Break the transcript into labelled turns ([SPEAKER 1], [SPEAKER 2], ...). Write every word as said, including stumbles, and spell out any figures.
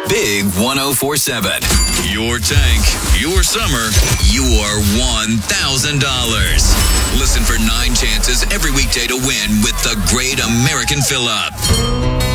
[SPEAKER 1] Big one oh four seven. Your tank, your summer, your one thousand dollars. Listen for nine chances every weekday to win with the Great American Fill-Up.